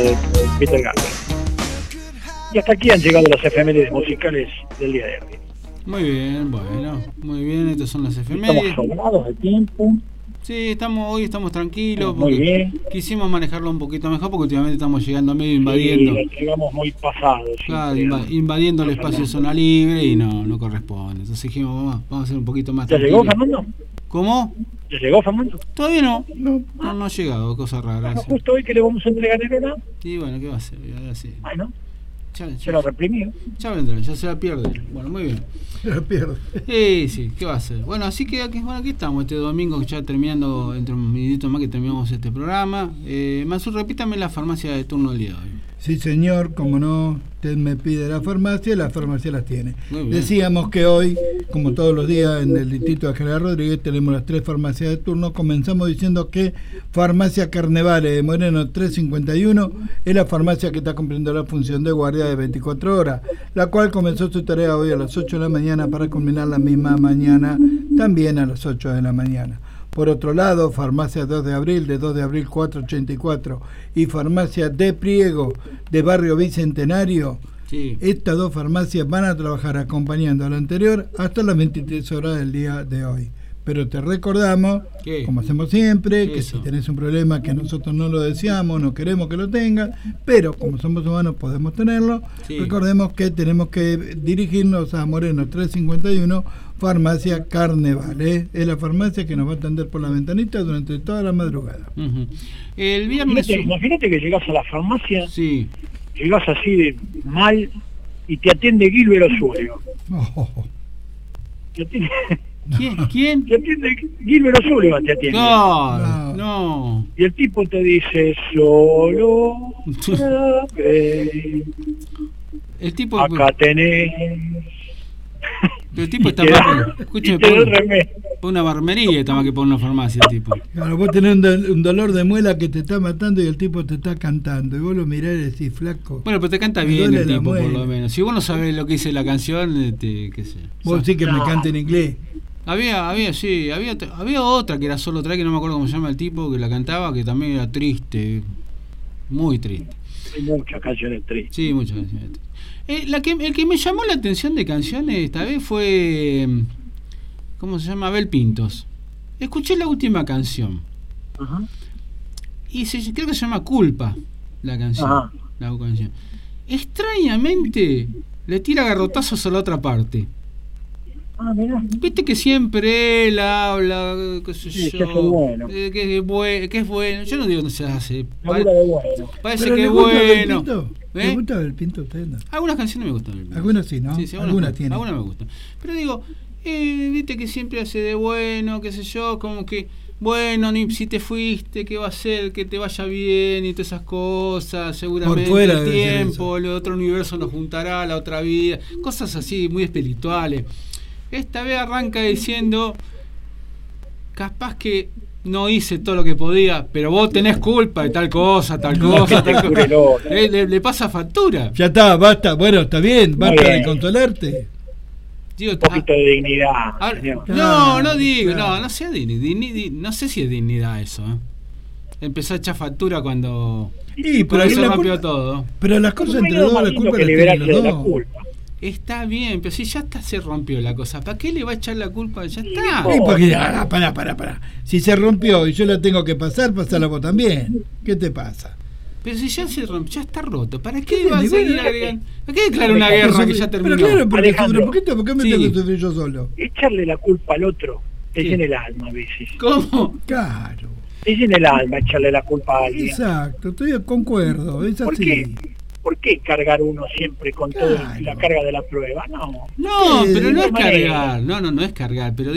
de Peter Gabriel. Y hasta aquí han llegado las efemérides musicales del día de hoy. Muy bien, bueno, muy bien, estas son las efemérides. Estamos sobrados de tiempo. Sí, hoy estamos tranquilos Muy porque bien. quisimos manejarlo un poquito mejor porque últimamente estamos llegando medio invadiendo. Sí, llegamos muy pasados. Claro, invadiendo el espacio de zona libre y no corresponde. Entonces dijimos, vamos a ser un poquito más ¿Ya tranquilos. llegó Fernando? ¿Cómo? ¿Ya llegó Fernando? Todavía no ha llegado, cosa rara. Bueno, Sí. justo hoy que le vamos a entregar el edad. Y bueno, ¿qué va a hacer? Así. Bueno, Ya se lo reprimió. vendrá, ya se la pierde. Bueno, muy bien. Se la pierde. Sí, ¿qué va a hacer? Bueno, así que aquí estamos, este domingo, ya terminando, entre un minutito más que terminamos este programa. Mansur, repítame la farmacia de turno del día de hoy. Sí, señor, como no, usted me pide la farmacia las tiene. Muy bien. Decíamos que hoy, como todos los días en el distrito de General Rodríguez, tenemos las 3 farmacias de turno. Comenzamos diciendo que Farmacia Carnevale de Moreno 351 es la farmacia que está cumpliendo la función de guardia de 24 horas, la cual comenzó su tarea hoy a las 8 de la mañana para culminar la misma mañana también a las 8 de la mañana. Por otro lado, Farmacia 2 de Abril, de 2 de Abril 484, y Farmacia de Priego, de Barrio Bicentenario, Sí. estas 2 farmacias van a trabajar acompañando a la anterior hasta las 23 horas del día de hoy. Pero te recordamos, ¿Qué? como hacemos siempre, que Eso. si tenés un problema que nosotros no lo deseamos, no queremos que lo tengas, pero como somos humanos podemos tenerlo, Sí. recordemos que tenemos que dirigirnos a Moreno 351, Farmacia Carnevale. Es la farmacia que nos va a atender por la ventanita durante toda la madrugada. Uh-huh. El viernes... Imagínate que llegas a la farmacia, Sí. llegas así de mal y te atiende Gilbert Osurio. Te atiende, ¿Quién? te atiende Gilbert Osurio, te atiende. No. Y el tipo te dice, solo El tipo... acá tenés. El tipo está Y te más... da- Escúchame, y te da el remedio. por una barmería está más que por una farmacia, el tipo. Claro, vos tenés un dolor de muela que te está matando y el tipo te está cantando. Y vos lo mirás y decís, flaco. Bueno, pero te canta Me bien duele el la tipo, por muela. lo menos. Si vos no sabés lo que dice la canción, qué sé. Vos sí que me canta en inglés. Había otra que era solo otra que no me acuerdo cómo se llama el tipo que la cantaba, que también era triste, muy triste. Hay muchas canciones tristes. Sí, muchas canciones tristes. El que me llamó la atención de canciones esta vez fue, ¿cómo se llama? Abel Pintos. Escuché la última canción Ajá. y creo que se llama Culpa la canción. Ajá. La canción. Extrañamente le tira garrotazos a la otra parte. Ah, mirá. Viste que siempre él habla, qué sé Sí, yo, que es bueno. que es bueno. Yo no digo que no se hace. Labura de bueno. Parece ¿Pero que le es gusta Abel bueno. Pinto? ¿Eh? ¿Le gusta Abel Pinto a usted? No? Algunas canciones me gustan. Algunas sí, ¿no? Sí, Algunas tienen. algunas me gustan. Pero digo, viste que siempre hace de bueno, qué sé yo, como que, bueno, ni si te fuiste, ¿qué va a hacer? Que te vaya bien y todas esas cosas. Seguramente Por fuera el debe ser tiempo, el otro universo nos juntará, la otra vida. Cosas así, muy espirituales. Esta vez arranca diciendo, capaz que no hice todo lo que podía, pero vos tenés culpa de tal cosa, tal cosa. Le pasa factura. Ya está, basta. Bueno, está bien, basta bien. de consolarte. Digo, Un poquito de dignidad. Señor. no digo, Claro. no sea no sé si es dignidad eso. Empezó a echar factura cuando Pero se la rompió culpa- todo. Pero las cosas entre Bueno, dos, la más lindo culpa que la tienen liberarse los de la dos. culpa. Está bien, pero si ya está se rompió la cosa, ¿para qué le va a echar la culpa? Ya está. Y porque, pará. Si se rompió y yo la tengo que pasar, pasala vos también. ¿Qué te pasa? Pero si ya se rompió, ya está roto, ¿para ¿Qué qué va a tiene? seguir agregando? ¿Para qué declarar una guerra que ya terminó? Pero claro, porque Alejandro. ¿por qué me Sí. tengo que sufrir yo solo? Echarle la culpa al otro te Sí. llena el alma a veces. ¿Cómo? Claro. Te llena el alma echarle la culpa a alguien. Exacto, estoy concuerdo, es ¿Por así. qué? ¿Por qué cargar uno siempre con toda Claro. la carga de la prueba? No. No, pero no es manera. cargar, no es cargar, pero